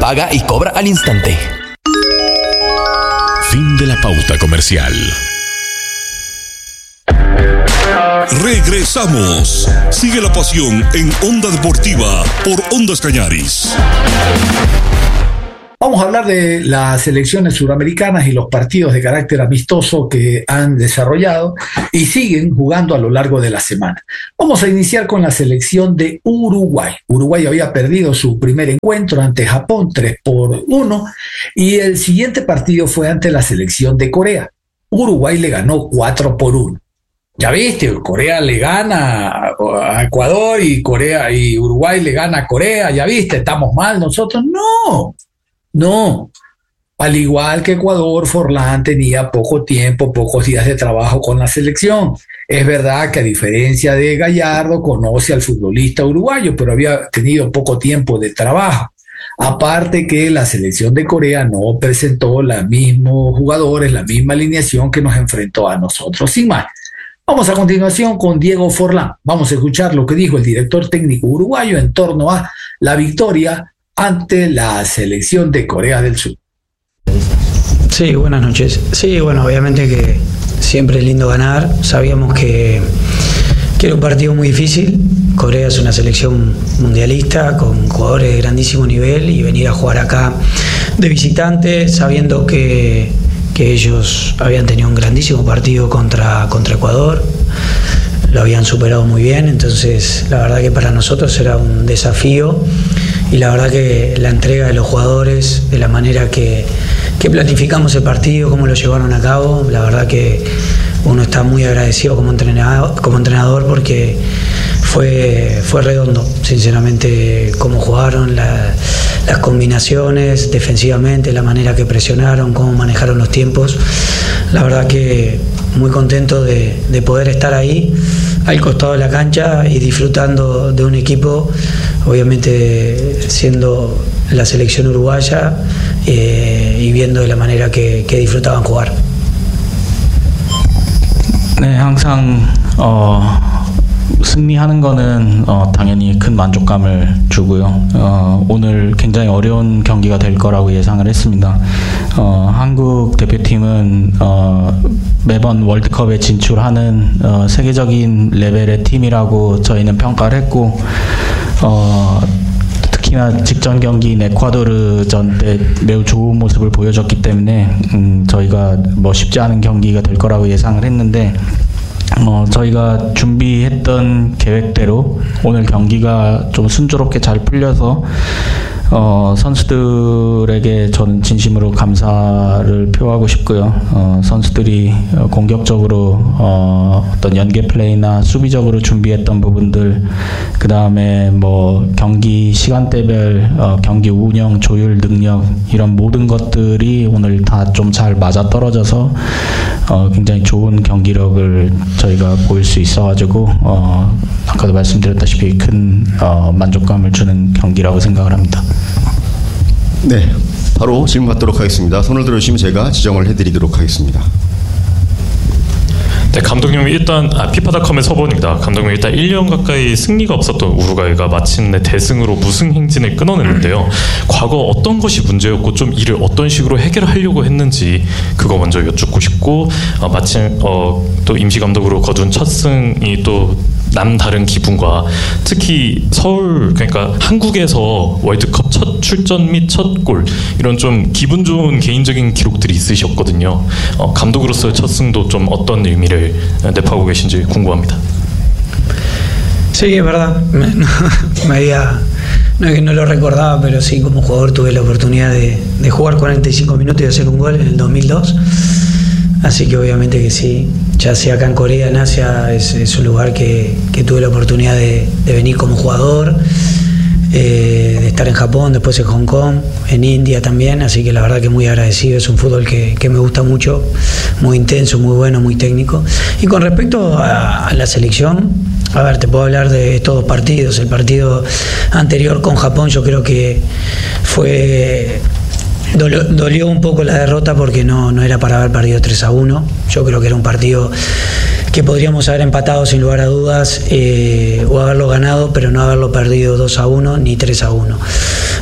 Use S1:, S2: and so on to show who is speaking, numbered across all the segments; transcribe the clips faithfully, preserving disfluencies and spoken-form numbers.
S1: paga y cobra al instante.
S2: Fin de la pauta comercial. Regresamos. Sigue la pasión en Onda Deportiva por Ondas Cañaris.
S3: Vamos a hablar de las selecciones suramericanas y los partidos de carácter amistoso que han desarrollado y siguen jugando a lo largo de la semana. Vamos a iniciar con la selección de Uruguay. Uruguay había perdido su primer encuentro ante Japón tres por uno y el siguiente partido fue ante la selección de Corea. Uruguay le ganó cuatro por uno. Ya viste, Corea le gana a Ecuador y Corea y Uruguay le gana a Corea. Ya viste, estamos mal nosotros. No. No, al igual que Ecuador, Forlán tenía poco tiempo, pocos días de trabajo con la selección. Es verdad que a diferencia de Gallardo, conoce al futbolista uruguayo, pero había tenido poco tiempo de trabajo. Aparte que la selección de Corea no presentó los mismos jugadores, la misma alineación que nos enfrentó a nosotros. Sin más, vamos a continuación con Diego Forlán. Vamos a escuchar lo que dijo el director técnico uruguayo en torno a la victoria ante la selección de Corea del Sur.
S4: Sí, buenas noches. Sí, bueno, obviamente que siempre es lindo ganar. Sabíamos que, que era un partido muy difícil. Corea es una selección mundialista con jugadores de grandísimo nivel y venir a jugar acá de visitante sabiendo que, que ellos habían tenido un grandísimo partido contra, contra Ecuador. Lo habían superado muy bien, entonces la verdad que para nosotros era un desafío. Y la verdad que la entrega de los jugadores, de la manera que, que planificamos el partido, cómo lo llevaron a cabo, la verdad que uno está muy agradecido como entrenador, como entrenador porque fue, fue redondo, sinceramente, cómo jugaron, la, las combinaciones defensivamente, la manera que presionaron, cómo manejaron los tiempos. La verdad que muy contento de, de poder estar ahí al costado de la cancha y disfrutando de un equipo, obviamente siendo la selección uruguaya eh, y viendo de la manera que, que disfrutaban jugar.
S5: 네, 항상 어, 승리하는 거는 어, 당연히 큰 만족감을 주고요. 어, 오늘 굉장히 어려운 경기가 될 거라고 예상을 했습니다. 어, 한국 대표팀은 어, 매번 월드컵에 진출하는 어, 세계적인 레벨의 팀이라고 저희는 평가를 했고 어, 특히나 직전 경기인 에콰도르전 때 매우 좋은 모습을 보여줬기 때문에 음, 저희가 뭐 쉽지 않은 경기가 될 거라고 예상을 했는데 어, 저희가 준비했던 계획대로 오늘 경기가 좀 순조롭게 잘 풀려서 어, 선수들에게 저는 진심으로 감사를 표하고 싶고요. 어, 선수들이 공격적으로 어, 어떤 연계 플레이나 수비적으로 준비했던 부분들, 그 다음에 뭐 경기 시간대별 어, 경기 운영, 조율 능력 이런 모든 것들이 오늘 다 좀 잘 맞아 떨어져서 어, 굉장히 좋은 경기력을 저희가 보일 수 있어가지고 어, 아까도 말씀드렸다시피 큰 어, 만족감을 주는 경기라고 생각을 합니다.
S6: 네, 바로 질문 받도록 하겠습니다. 손을 들어주시면 제가 지정을 해드리도록 하겠습니다.
S7: 네, 감독님이 일단 아, 피파닷컴의 서본입니다. 감독님이 일단 일 년 가까이 승리가 없었던 우루과이가 마침내 대승으로 무승 행진을 끊어냈는데요. 과거 어떤 것이 문제였고 좀 이를 어떤 식으로 해결하려고 했는지 그거 먼저 여쭙고 싶고 어, 마침 어, 또 임시 감독으로 거둔 첫 승이 또 남다른 기분과 특히 서울 그러니까 한국에서 월드컵 첫 출전 및 첫 골 이런 좀 기분 좋은 개인적인 기록들이 있으셨거든요. 어, 감독으로서의 첫 승도 좀 어떤 의미를 내포하고 계신지 궁금합니다.
S4: Sí, es verdad. Me, no, me había, no es que no lo recordaba, pero sí, como jugador tuve la oportunidad de, de jugar cuarenta y cinco minutos y hacer un gol en el dos mil dos. Así que obviamente que sí, ya sea acá en Corea, en Asia, es, es un lugar que, que tuve la oportunidad de, de venir como jugador, eh, de estar en Japón, después en Hong Kong, en India también, así que la verdad que muy agradecido, es un fútbol que, que me gusta mucho, muy intenso, muy bueno, muy técnico. Y con respecto a, a la selección, a ver, te puedo hablar de estos dos partidos. El partido anterior con Japón yo creo que fue... Dolió, dolió un poco la derrota porque no, no era para haber perdido tres a uno. Yo creo que era un partido que podríamos haber empatado sin lugar a dudas eh, o haberlo ganado, pero no haberlo perdido dos a uno ni tres a uno.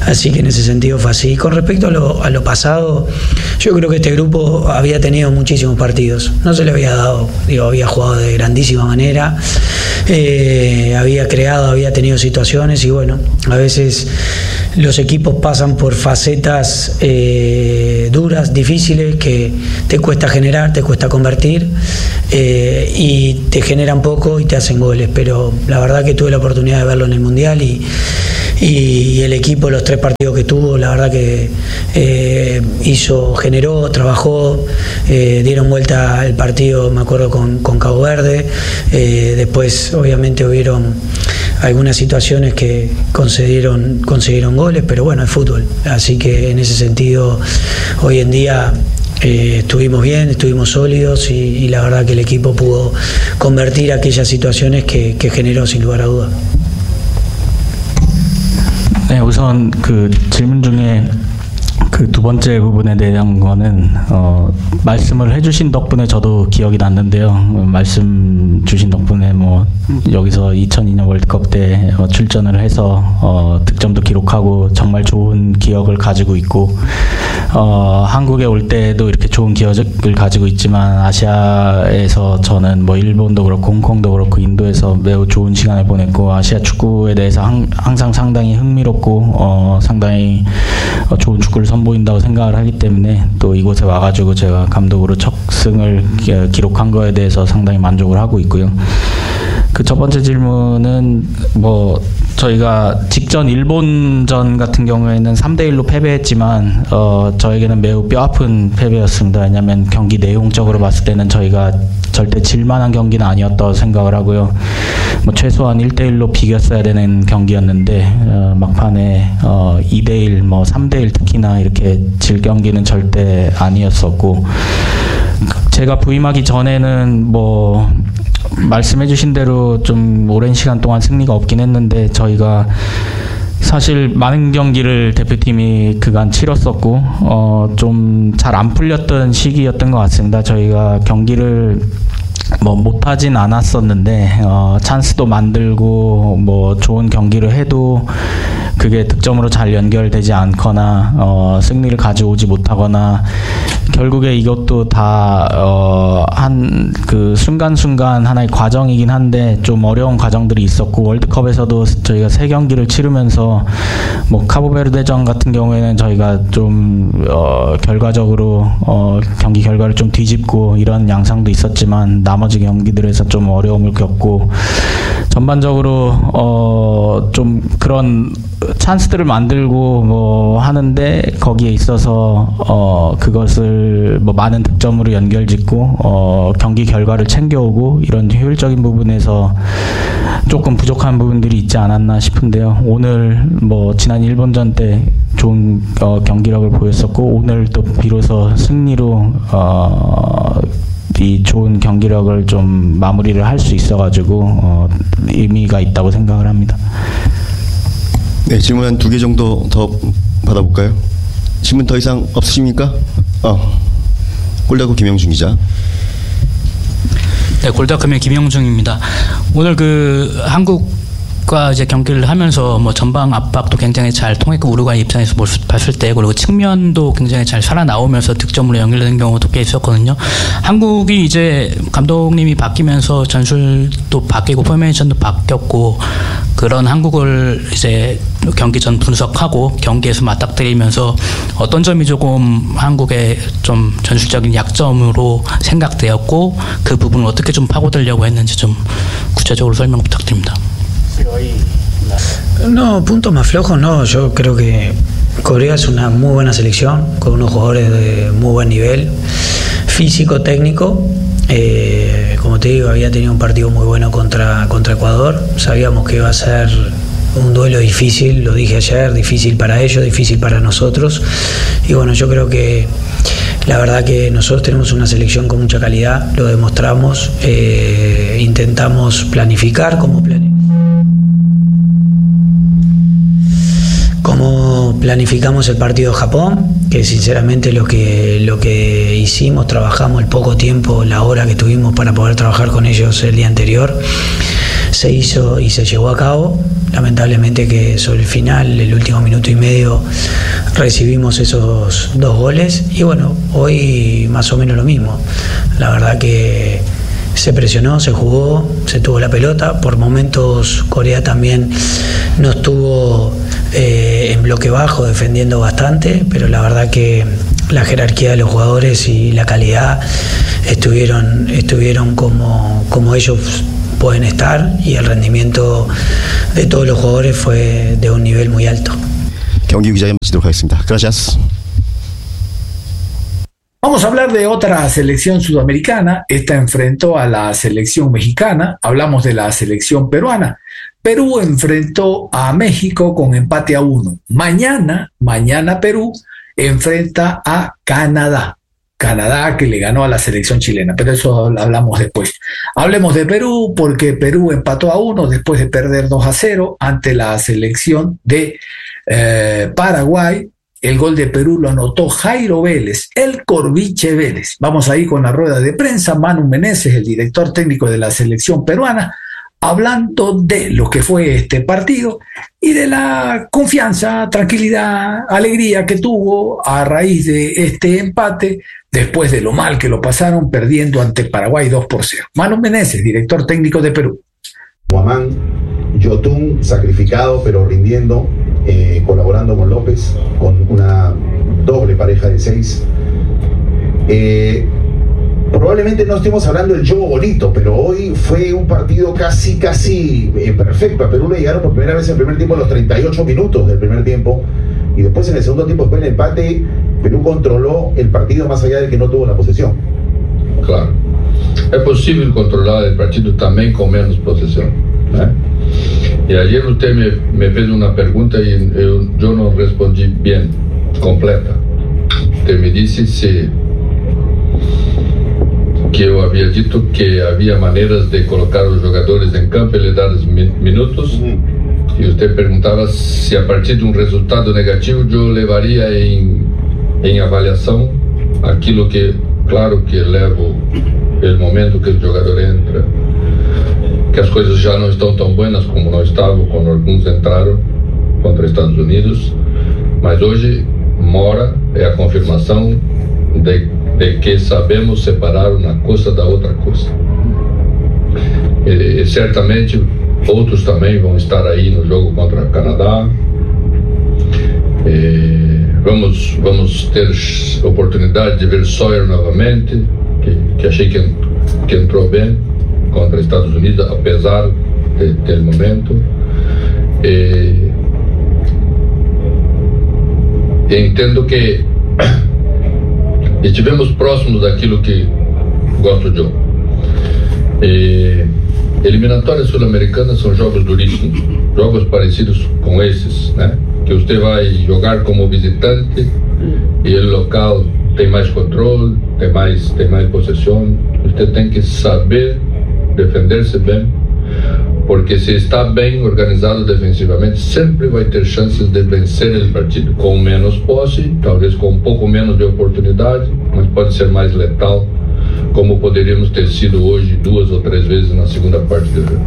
S4: así que en ese sentido fue así. Con respecto a lo, a lo pasado, yo creo que este grupo había tenido muchísimos partidos, no se le había dado, digo, había jugado de grandísima manera, eh, había creado, había tenido situaciones y bueno, a veces los equipos pasan por facetas eh, duras, difíciles, que te cuesta generar, te cuesta convertir eh, y te generan poco y te hacen goles, pero la verdad que tuve la oportunidad de verlo en el Mundial y, y, y el equipo, los tres partidos que tuvo, la verdad que eh, hizo, generó, trabajó, eh, dieron vuelta el partido, me acuerdo, con, con Cabo Verde, eh, después obviamente hubieron algunas situaciones que concedieron, concedieron goles, pero bueno, es fútbol, así que en ese sentido hoy en día eh, estuvimos bien, estuvimos sólidos y, y la verdad que el equipo pudo convertir aquellas situaciones que, que generó sin lugar a duda.
S5: 네, 우선 그 질문 중에 그 두 번째 부분에 대한 거는 어, 말씀을 해주신 덕분에 저도 기억이 났는데요. 말씀 주신 덕분에 뭐 여기서 이천이 년 월드컵 때 어, 출전을 해서 어, 득점도 기록하고 정말 좋은 기억을 가지고 있고 어, 한국에 올 때도 이렇게 좋은 기억을 가지고 있지만 아시아에서 저는 뭐 일본도 그렇고 홍콩도 그렇고 인도에서 매우 좋은 시간을 보냈고 아시아 축구에 대해서 항, 항상 상당히 흥미롭고 어, 상당히 어, 좋은 축구를 선보인다고 생각을 하기 때문에 또 이곳에 와가지고 제가 감독으로 첫 승을 기록한 거에 대해서 상당히 만족을 하고 있고요. 그 첫 번째 질문은 뭐 저희가 직전 일본전 같은 경우에는 삼 대 일로 패배했지만 어 저에게는 매우 뼈아픈 패배였습니다. 왜냐하면 경기 내용적으로 봤을 때는 저희가 절대 질만한 경기는 아니었다고 생각을 하고요. 뭐 최소한 일 대 일로 비겼어야 되는 경기였는데 어 막판에 어 이 대 일, 뭐 삼 대 일 특히나 이렇게 질 경기는 절대 아니었었고 제가 부임하기 전에는 뭐 말씀해 주신 대로 좀 오랜 시간 동안 승리가 없긴 했는데 저희가 사실 많은 경기를 대표팀이 그간 치렀었고 어 좀 잘 안 풀렸던 시기였던 것 같습니다. 저희가 경기를 뭐 못하진 않았었는데 어 찬스도 만들고 뭐 좋은 경기를 해도 그게 득점으로 잘 연결되지 않거나 어 승리를 가져오지 못하거나 결국에 이것도 다 어 한 그 순간순간 하나의 과정이긴 한데 좀 어려운 과정들이 있었고 월드컵에서도 저희가 세 경기를 치르면서 뭐 카보베르데전 같은 경우에는 저희가 좀 어 결과적으로 어 경기 결과를 좀 뒤집고 이런 양상도 있었지만 나머지 경기들에서 좀 어려움을 겪고 전반적으로 어 좀 그런 찬스들을 만들고 뭐 하는데 거기에 있어서 어 그것을 뭐 많은 득점으로 연결짓고 어 경기 결과를 챙겨오고 이런 효율적인 부분에서 조금 부족한 부분들이 있지 않았나 싶은데요. 오늘 뭐 지난 일본전 때 좋은 어 경기력을 보였었고 오늘 또 비로소 승리로 어 이 좋은 경기력을 좀 마무리를 할 수 있어가지고 어 의미가 있다고 생각을 합니다.
S6: 네, 질문 한 두 개 정도 더 받아볼까요? 질문 더 이상 없으십니까? 어, 골다구 김영중 기자.
S1: 네, 골다구의 김영중입니다. 오늘 그 한국과 이제 경기를 하면서 뭐 전방 압박도 굉장히 잘 통했고 우루과이 입장에서 봤을 때 그리고 측면도 굉장히 잘 살아나오면서 득점으로 연결되는 경우도 꽤 있었거든요. 한국이 이제 감독님이 바뀌면서 전술도 바뀌고 포메이션도 바뀌었고 그런 한국을 이제 경기 전 분석하고 경기에서 맞닥뜨리면서 어떤 점이 조금 한국의 좀 전술적인 약점으로 생각되었고 그 부분을 어떻게 좀 파고들려고 했는지 좀 구체적으로 설명 부탁드립니다.
S4: No, puntos más flojos no, yo creo que Corea es una muy buena selección, con unos jugadores de muy buen nivel, físico, técnico, eh, como te digo, había tenido un partido muy bueno contra, contra Ecuador, sabíamos que iba a ser un duelo difícil, lo dije ayer, difícil para ellos, difícil para nosotros, y bueno, yo creo que la verdad que nosotros tenemos una selección con mucha calidad, lo demostramos, eh, intentamos planificar como planificamos. Como planificamos el partido de Japón, que sinceramente lo que, lo que hicimos, trabajamos el poco tiempo, la hora que tuvimos para poder trabajar con ellos el día anterior, se hizo y se llevó a cabo. lamentablemente que sobre el final, el último minuto y medio, recibimos esos dos goles y bueno, hoy más o menos lo mismo. La verdad que se presionó, se jugó, se tuvo la pelota. Por momentos Corea también nos tuvo eh, en bloque bajo, defendiendo bastante, pero la verdad que la jerarquía de los jugadores y la calidad estuvieron, estuvieron como, como ellos pueden estar, y el rendimiento de todos los jugadores fue de un nivel muy alto.
S6: 경기 기자님 마치도록 하겠습니다. Gracias.
S3: Vamos a hablar de otra selección sudamericana. Esta enfrentó a la selección mexicana. Hablamos de la selección peruana. Perú enfrentó a México con empate a uno. Mañana, mañana Perú enfrenta a Canadá. Canadá que le ganó a la selección chilena, pero eso hablamos después. Hablemos de Perú, porque Perú empató a uno después de perder dos a cero ante la selección de eh, Paraguay. El gol de Perú lo anotó Jairo Vélez, el Corviche Vélez. Vamos ahí con la rueda de prensa. Manu Meneses, el director técnico de la selección peruana, hablando de lo que fue este partido y de la confianza, tranquilidad, alegría que tuvo a raíz de este empate, después de lo mal que lo pasaron perdiendo ante Paraguay dos por cero. Manu Meneses, director técnico de Perú.
S8: Guamán, Yotun, sacrificado pero rindiendo, eh, colaborando con López, con una doble pareja de seis. Eh, probablemente no estemos hablando del juego bonito, pero hoy fue un partido casi, casi eh, perfecto. A Perú le llegaron por primera vez en el primer tiempo a los treinta y ocho minutos del primer tiempo, y después en el segundo tiempo, después del empate, Perú controló el partido más allá de que no tuvo la posesión.
S9: Claro, é possível controlar o partido também com menos possessão, né? E ayer você me, me fez uma pergunta e eu, eu não respondi bem, completa. Você me disse se que eu havia dito que havia maneiras de colocar os jogadores em campo e lhe dar os minutos, uhum. E você perguntava se a partir de um resultado negativo eu levaria em, em avaliação aquilo que, claro que levo o momento que o jogador entra, que as coisas já não estão tão buenas como não estavam quando alguns entraram contra os Estados Unidos, mas hoje Mora é a confirmação de, de que sabemos separar uma coisa da outra coisa. E, e certamente outros também vão estar aí no jogo contra o Canadá. E vamos, vamos ter oportunidade de ver Sawyer novamente, que, que achei que, que entrou bem contra os Estados Unidos, apesar de, del momento. E, e entendo que estivemos próximos daquilo que gosto de. E, eliminatórias sul-americanas são jogos duríssimos, jogos parecidos com esses, né? Que você vai jogar como visitante e o local tem mais controle, tem mais, tem mais possessão. Você tem que saber defender-se bem, porque se está bem organizado defensivamente, sempre vai ter chances de vencer o partido. Com menos posse, talvez com um pouco menos de oportunidade, mas pode ser mais letal, como poderíamos ter sido hoje duas ou três vezes na segunda parte do jogo.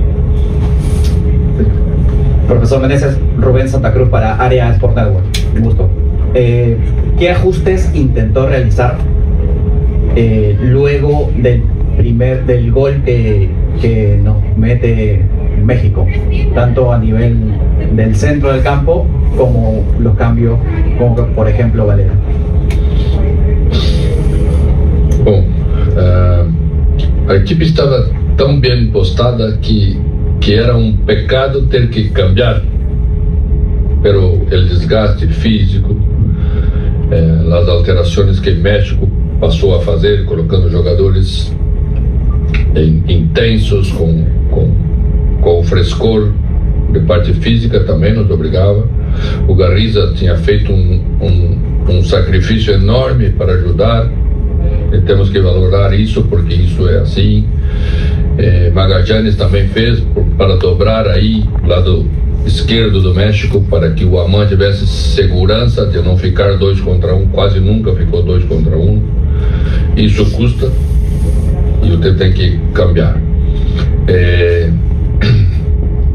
S10: Profesor Meneses, Rubén Santa Cruz para Área Sport Network. Un gusto. Eh, ¿Qué ajustes intentó realizar eh, luego del primer del gol que, que nos mete México, tanto a nivel del centro del campo como los cambios, como por ejemplo Valera?
S9: Bom, uh, a equipe estava tão bem postada que que era um pecado ter que cambiar, pero o desgaste físico, eh, as alterações que México passou a fazer, colocando jogadores em, intensos, com, com, com o frescor de parte física, também nos obrigava. O Garriza tinha feito um, um, um sacrifício enorme para ajudar, e temos que valorar isso, porque isso é assim. Eh, Magallanes também fez por, para dobrar aí lado esquerdo do México, para que o Amman tivesse segurança de não ficar dois contra um, quase nunca ficou dois contra um. Isso custa e você tem que cambiar. Eh, no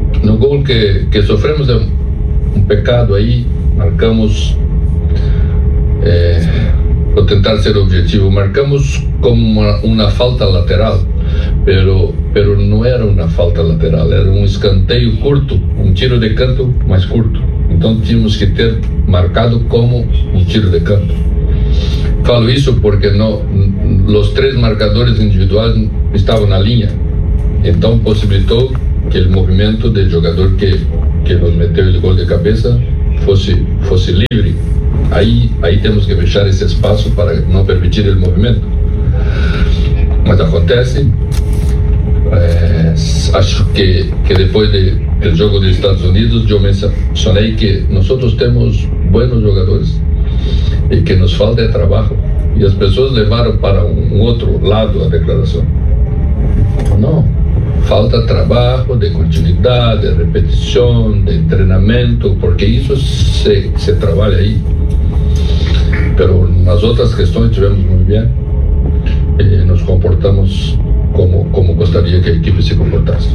S9: gol que, que sofremos é um pecado aí, marcamos, é, vou tentar ser objetivo, marcamos como uma, uma falta lateral, pero, pero não era uma falta lateral, era um escanteio curto, um tiro de canto mais curto, então tínhamos que ter marcado como um tiro de canto. Falo isso porque não, os três marcadores individuais estavam na linha, então possibilitou que o movimento do jogador que, que nos meteu o gol de cabeça fosse, fosse livre. Aí, aí temos que fechar esse espaço para não permitir o movimento. Mas acontece, é, acho que, que depois de, do jogo dos Estados Unidos, eu mencionei que nós temos bons jogadores e que nos falta é trabalho. E as pessoas levaram para um, um outro lado a declaração. Não, falta trabalho de continuidade, de repetição, de treinamento, porque isso se, se trabalha aí. Pero nas outras questões tivemos muito bem e nos comportamos como, como gostaria que a equipe se comportasse.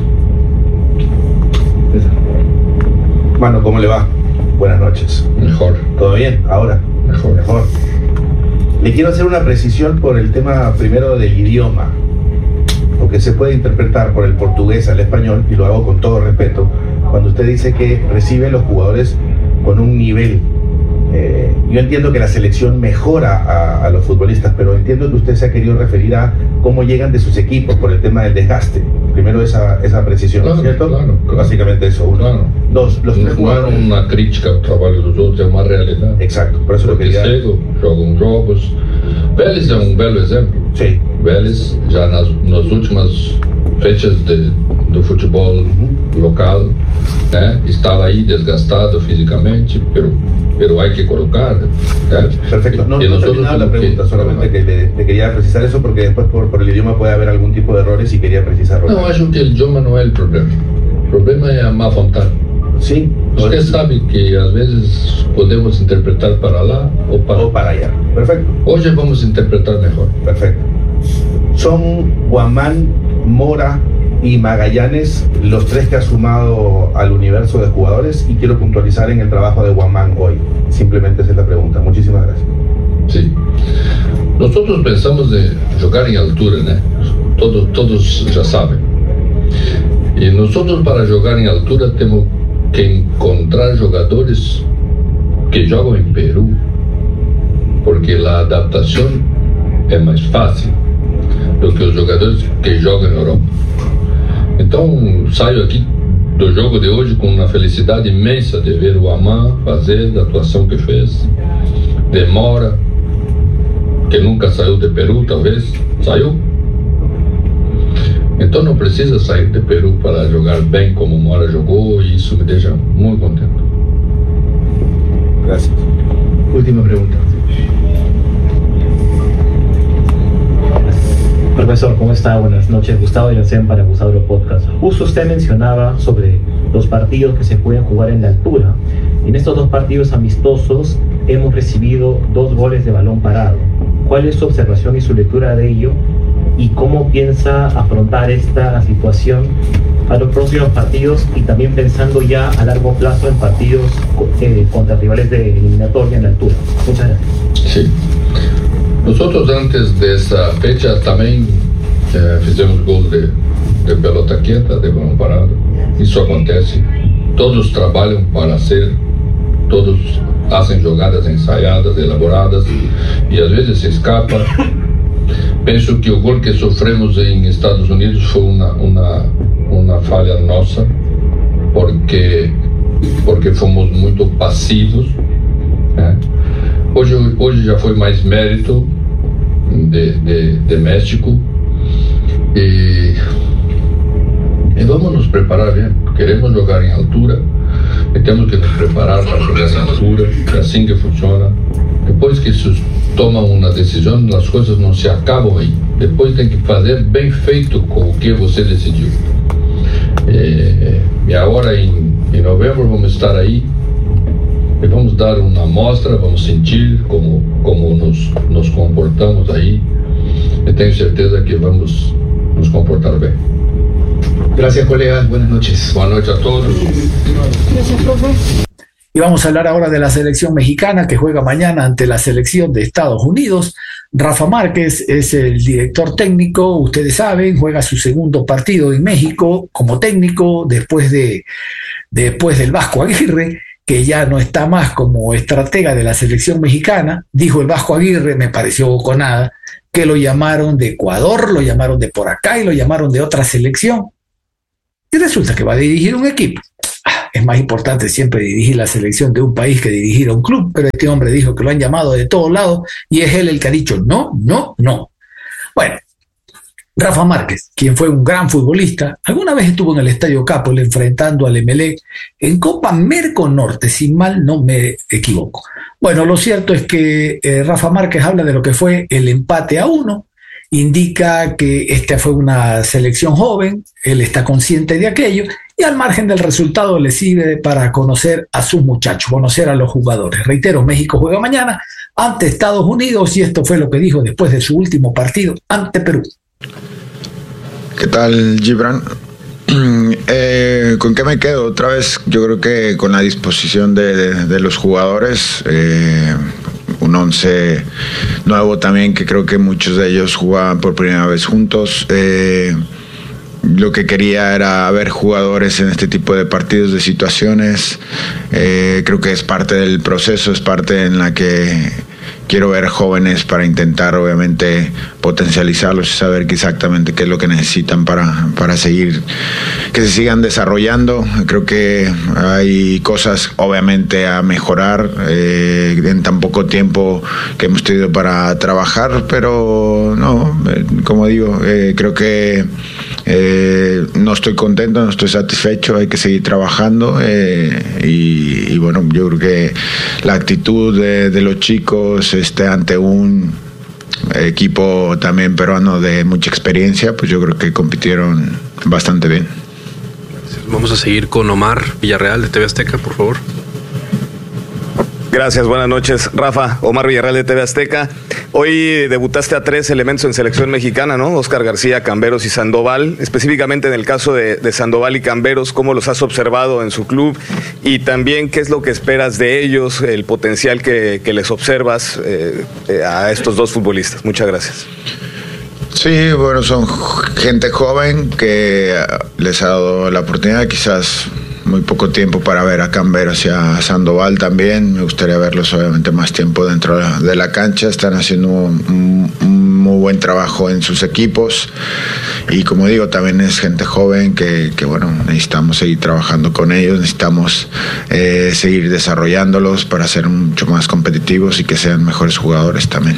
S8: Mano, ¿cómo le va? Buenas noches.
S9: Mejor.
S8: ¿Todo bien? Ahora.
S9: Mejor.
S8: Mejor. Le quiero hacer una precisión por el tema primero del idioma, porque se puede interpretar por el portugués al español, y lo hago con todo respeto, cuando usted dice que recibe los jugadores con un nivel. Eh, yo entiendo que la selección mejora a, a los futbolistas, pero entiendo que usted se ha querido referir a cómo llegan de sus equipos por el tema del desgaste. Primero esa, esa precisión,
S9: claro,
S8: ¿cierto?
S9: Claro, claro.
S8: Básicamente eso. Uno.
S9: Claro.
S8: Dos, los tres
S9: não é uma crítica ao trabalho dos outros, é uma realidade.
S8: Exacto, por eso
S9: Porque
S8: lo quería...
S9: cedo jogam jogos. Vélez é um belo exemplo.
S8: Sim.
S9: Vélez, já nas, nas últimas fechas de, do futebol uhum. local, né, estava aí desgastado fisicamente, pero, pero hay que colocar. ¿eh?
S8: Perfecto. No, no terminaba la pregunta, que, solamente que le, le quería precisar eso porque después por, por el idioma puede haber algún tipo de errores y quería precisarlo.
S9: Não, acho que o idioma não é o problema. O problema é a má vontade.
S8: Sim.
S9: Você sabe que às vezes podemos interpretar para lá ou para,
S8: ou para allá. Perfecto.
S9: Hoje vamos interpretar mejor.
S8: Perfecto. Son Guamán, Mora y Magallanes los tres que ha sumado al universo de jugadores, y quiero puntualizar en el trabajo de Guamán hoy. Simplemente esa es la pregunta. Muchísimas gracias.
S9: Sí. Nosotros pensamos de jogar em altura, né? Todos, todos já sabem. E nosotros para jogar em altura temos que encontrar jogadores que jogam em Peru, porque a adaptação é mais fácil do que os jogadores que jogam na Europa. Então saio aqui do jogo de hoje com uma felicidade imensa de ver o Amã fazer a atuação que fez, Demora, que nunca saiu de Peru, talvez saiu. Então não precisa sair de Peru para jogar bem como Mora jogou, e isso me deixa muito contente.
S8: Gracias. Última pregunta.
S11: Profesor, ¿cómo está? Buenas noches. Gustavo Yacén para Gustavo Podcast. Justo usted mencionaba sobre los partidos que se pueden jugar en la altura. En estos dos partidos amistosos hemos recibido dos goles de balón parado. ¿Cuál es su observación y su lectura de ello? ¿Y cómo piensa afrontar esta situación a los próximos partidos, y también pensando ya a largo plazo en partidos eh, contra rivales de eliminatoria en la altura? Muchas gracias.
S9: Sí. Nosotros antes de esa fecha también eh, fizemos gol de, de pelota quieta, de balão parado. Isso acontece. Todos trabalham para hacer, todos hacen jogadas ensaiadas, elaboradas, e às vezes se escapa. Penso que o gol que sofremos em Estados Unidos foi uma, uma, uma falha nossa, porque, porque fomos muito passivos. Né? Hoje, hoje já foi mais mérito de, de, de México, e, e vamos nos preparar bem. Queremos jogar em altura e temos que nos preparar para jogar em altura. É assim que funciona. Depois que se toma uma decisão, as coisas não se acabam aí. Depois tem que fazer bem feito com o que você decidiu. E, e agora em, em novembro vamos estar aí e vamos dar uma amostra, vamos sentir como, como nos, nos comportamos aí, e tenho certeza que vamos nos comportar bem.
S8: Gracias, colegas. Buenas noches.
S9: Buenas noches a todos.
S12: Gracias, profe.
S3: Y vamos a hablar ahora de la selección mexicana que juega mañana ante la selección de Estados Unidos. Rafa Márquez es el director técnico, ustedes saben, juega su segundo partido en México como técnico después, de, después del Vasco Aguirre, que ya no está más como estratega de la selección mexicana. Dijo el Vasco Aguirre, me pareció boconada, que lo llamaron de Ecuador, lo llamaron de por acá y lo llamaron de otra selección. Y resulta que va a dirigir un equipo. Es más importante siempre dirigir la selección de un país que dirigir a un club, pero este hombre dijo que lo han llamado de todos lados y es él el que ha dicho no, no, no. Bueno, Rafa Márquez, quien fue un gran futbolista, alguna vez estuvo en el Estadio Capol enfrentando al Emelec en Copa Merco Norte, si mal no me equivoco. Bueno, lo cierto es que eh, Rafa Márquez habla de lo que fue el empate a uno, indica que esta fue una selección joven, él está consciente de aquello y al margen del resultado le sirve para conocer a sus muchachos, conocer a los jugadores. Reitero, México juega mañana ante Estados Unidos y esto fue lo que dijo después de su último partido ante Perú.
S13: ¿Qué tal, Gibran? Eh, ¿Con qué me quedo? Otra vez, yo creo que con la disposición de, de, de los jugadores, eh, un once nuevo también, que creo que muchos de ellos jugaban por primera vez juntos. Eh, lo que quería era ver jugadores en este tipo de partidos, de situaciones. Eh, creo que es parte del proceso, es parte en la que quiero ver jóvenes para intentar obviamente potencializarlos y saber que exactamente qué es lo que necesitan para, para seguir, que se sigan desarrollando. Creo que hay cosas obviamente a mejorar eh, en tan poco tiempo que hemos tenido para trabajar, pero no, eh, como digo, eh, creo que eh, no estoy contento, no estoy satisfecho, hay que seguir trabajando eh, y, y bueno, yo creo que la actitud de, de los chicos este, ante un equipo también peruano de mucha experiencia, pues yo creo que compitieron bastante bien.
S14: Vamos a seguir con Omar Villarreal de T V Azteca, por favor.
S15: Gracias, buenas noches, Rafa. Omar Villarreal de T V Azteca. Hoy debutaste a tres elementos en selección mexicana, ¿no? Oscar García, Camberos y Sandoval. Específicamente en el caso de, de Sandoval y Camberos, ¿cómo los has observado en su club? Y también, ¿qué es lo que esperas de ellos, el potencial que, que les observas eh, eh, a estos dos futbolistas? Muchas gracias.
S13: Sí, bueno, son gente joven que les ha dado la oportunidad, quizás muy poco tiempo para ver a Camberos y a Sandoval también. Me gustaría verlos obviamente más tiempo dentro de la cancha. Están haciendo un, un muy buen trabajo en sus equipos y como digo, también es gente joven que, que bueno, necesitamos seguir trabajando con ellos, necesitamos eh, seguir desarrollándolos para ser mucho más competitivos y que sean mejores jugadores también.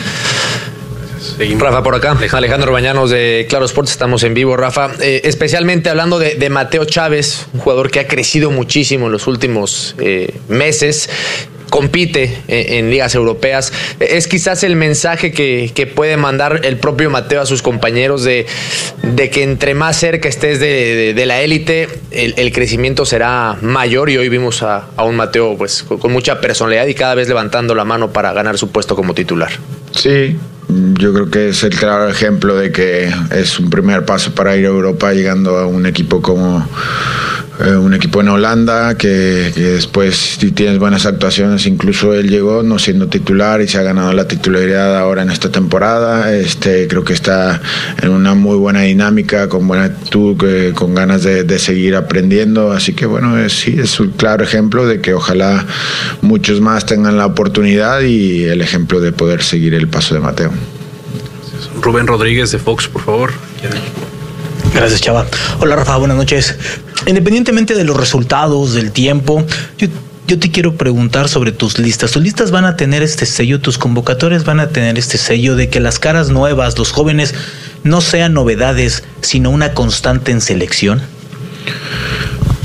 S16: Rafa, por acá, Alejandro Bañanos de Claro Sports, estamos en vivo, Rafa. Eh, especialmente hablando de, de Mateo Chávez, un jugador que ha crecido muchísimo en los últimos eh, meses, compite en, en ligas europeas. Es quizás el mensaje que, que puede mandar el propio Mateo a sus compañeros de, de que entre más cerca estés de, de, de la élite, el, el crecimiento será mayor y hoy vimos a, a un Mateo pues con, con mucha personalidad y cada vez levantando la mano para ganar su puesto como titular.
S13: Sí, yo creo que es el claro ejemplo de que es un primer paso para ir a Europa, llegando a un equipo como eh, un equipo en Holanda, que, que después, si tienes buenas actuaciones, incluso él llegó no siendo titular y se ha ganado la titularidad ahora en esta temporada. Este, creo que está en una muy buena dinámica, con buena actitud, que, con ganas de, de seguir aprendiendo. Así que bueno, es, sí, es un claro ejemplo de que ojalá muchos más tengan la oportunidad y el ejemplo de poder seguir el paso de Mateo.
S14: Rubén Rodríguez de Fox, por favor.
S17: Gracias, Chava. Hola, Rafa, buenas noches. Independientemente de los resultados, del tiempo, yo, yo te quiero preguntar sobre tus listas. ¿Tus listas van a tener este sello, tus convocatorias van a tener este sello de que las caras nuevas, los jóvenes, no sean novedades, sino una constante en selección?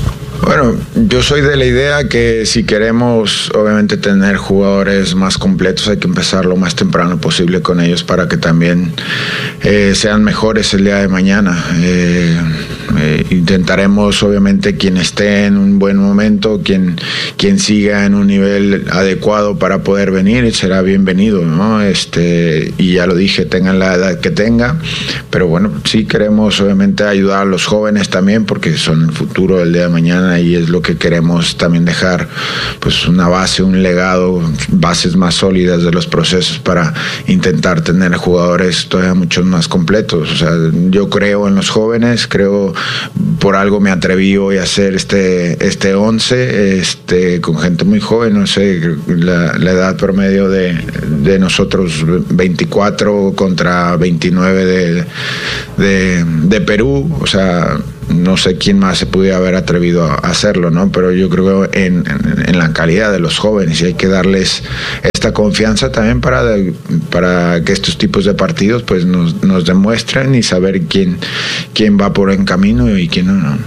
S13: Bueno, yo soy de la idea que si queremos obviamente tener jugadores más completos hay que empezar lo más temprano posible con ellos para que también eh, sean mejores el día de mañana. Eh, eh, intentaremos obviamente quien esté en un buen momento, quien, quien siga en un nivel adecuado para poder venir será bienvenido, ¿no? Este, y ya lo dije, tengan la edad que tenga, pero bueno, sí queremos obviamente ayudar a los jóvenes también porque son el futuro del día de mañana y es lo que queremos también dejar, pues una base, un legado, bases más sólidas de los procesos para intentar tener jugadores todavía mucho más completos. O sea, yo creo en los jóvenes, creo por algo me atreví hoy a hacer este este once este con gente muy joven, no sé, la, la edad promedio de, de nosotros veinticuatro contra veintinueve de, de, de Perú, o sea, no sé quién más se pudiera haber atrevido a hacerlo, ¿no? Pero yo creo en, en, en la calidad de los jóvenes y hay que darles esta confianza también para, para que estos tipos de partidos pues nos, nos demuestren y saber quién, quién va por buen camino y quién no, ¿no?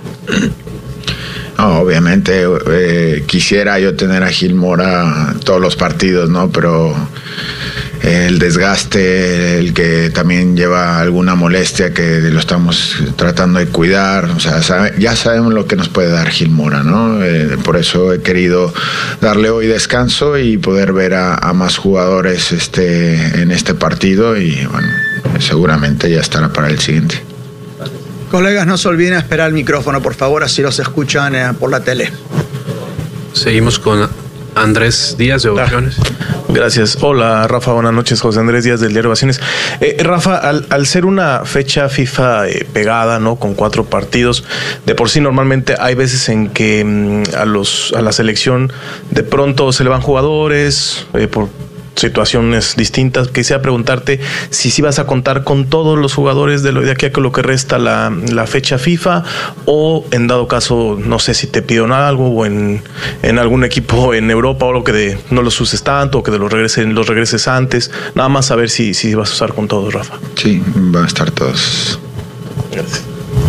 S13: No, obviamente eh, quisiera yo tener a Gil Mora todos los partidos, ¿no? Pero el desgaste, el que también lleva alguna molestia que lo estamos tratando de cuidar, o sea, sabe, ya sabemos lo que nos puede dar Gil Mora, ¿no? Eh, por eso he querido darle hoy descanso y poder ver a, a más jugadores este, en este partido y bueno, seguramente ya estará para el siguiente.
S18: Colegas, no se olviden esperar el micrófono, por favor, así los escuchan eh, por la tele.
S14: Seguimos con Andrés Díaz de Ovaciones.
S19: Gracias. Hola, Rafa, buenas noches. José Andrés Díaz del diario Ovaciones. Eh, Rafa, al, al ser una fecha FIFA eh, pegada, ¿no? Con cuatro partidos, de por sí normalmente hay veces en que mmm, a los a la selección de pronto se le van jugadores eh, por situaciones distintas. Quisiera preguntarte si sí vas a contar con todos los jugadores de, lo, de aquí a lo que resta la, la fecha FIFA o en dado caso, no sé si te pidieron algo o en, en algún equipo en Europa o lo que de, no los uses tanto o que de los, regresen, los regreses antes. Nada más saber si, si vas a usar con todos, Rafa.
S13: Sí, van a estar todos.
S19: Gracias.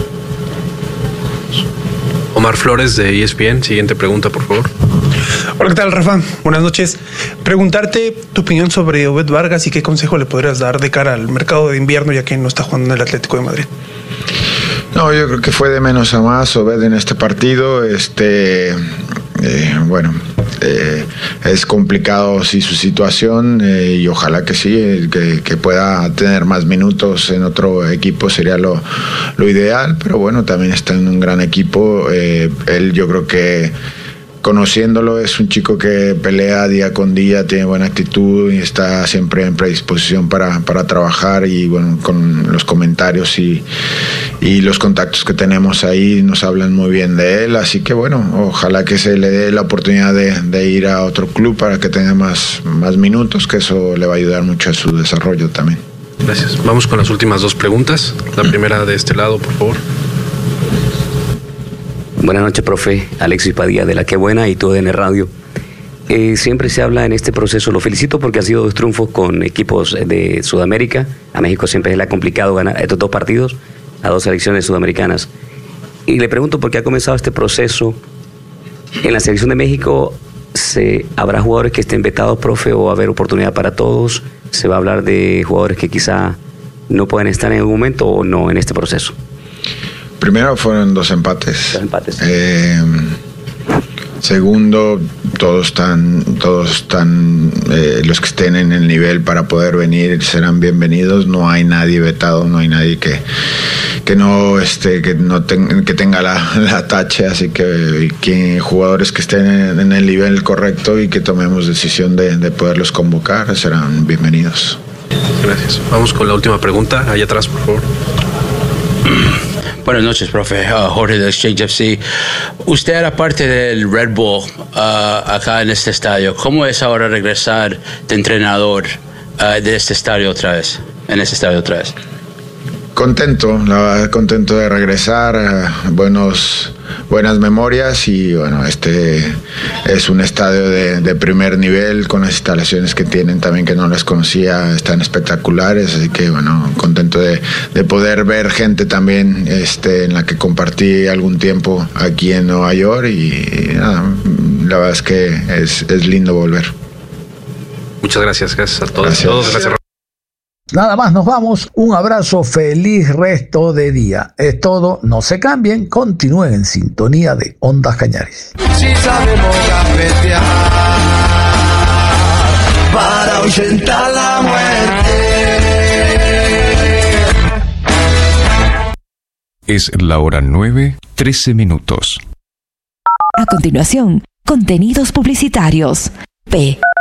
S14: Omar Flores de E S P N, siguiente pregunta, por favor.
S20: Hola, ¿qué tal, Rafa? Buenas noches. Preguntarte tu opinión sobre Obed Vargas y qué consejo le podrías dar de cara al mercado de invierno, ya que no está jugando en el Atlético de Madrid.
S13: No, yo creo que fue de menos a más Obed en este partido. Este, eh, bueno, eh, es complicado sí su situación eh, y ojalá que sí, que, que pueda tener más minutos en otro equipo sería lo, lo ideal, pero bueno, también está en un gran equipo. Eh, él yo creo que conociéndolo es un chico que pelea día con día, tiene buena actitud y está siempre en predisposición para, para trabajar y bueno, con los comentarios y, y los contactos que tenemos ahí nos hablan muy bien de él, así que bueno, ojalá que se le dé la oportunidad de, de ir a otro club para que tenga más, más minutos, que eso le va a ayudar mucho a su desarrollo también.
S14: Gracias. Vamos con las últimas dos preguntas. La primera de este lado, por favor.
S21: Buenas noches, profe. Alexis Padilla de La Qué Buena y tu D N Radio. Eh, siempre se habla en este proceso, lo felicito porque han sido dos triunfos con equipos de Sudamérica. A México siempre le ha complicado ganar estos dos partidos a dos selecciones sudamericanas. Y le pregunto por qué ha comenzado este proceso. En la selección de México, ¿se, ¿habrá jugadores que estén vetados, profe, o va a haber oportunidad para todos? ¿Se va a hablar de jugadores que quizá no pueden estar en algún momento o no en este proceso?
S13: Primero fueron dos empates.
S21: Dos empates.
S13: Eh, segundo, todos están, todos están, eh, los que estén en el nivel para poder venir serán bienvenidos. No hay nadie vetado, no hay nadie que, que no, este, que no ten, que tenga la, la tacha. Así que, que jugadores que estén en, en el nivel correcto y que tomemos decisión de, de poderlos convocar serán bienvenidos.
S14: Gracias. Vamos con la última pregunta. Allá atrás, por favor.
S22: Buenas noches, profe. Uh, Jorge de Exchange F C. Usted era parte del Red Bull uh, acá en este estadio. ¿Cómo es ahora regresar de entrenador uh, de este estadio otra vez? En este estadio otra vez.
S13: Contento, la verdad, contento de regresar. Uh, buenos buenas memorias y bueno, este es un estadio de, de primer nivel con las instalaciones que tienen también que no las conocía, están espectaculares, así que bueno, contento de, de poder ver gente también este, en la que compartí algún tiempo aquí en Nueva York y, y nada, la verdad es que es, es lindo volver.
S14: Muchas gracias, gracias a todos.
S13: Gracias.
S14: todos gracias.
S3: Nada más, nos vamos. Un abrazo, feliz resto de día. Es todo, no se cambien, continúen en sintonía de Ondas Cañaris.
S2: Si sabemos gambetear para ahuyentar la muerte.
S7: Es la hora nueve, trece minutos.
S23: A continuación, contenidos publicitarios. P.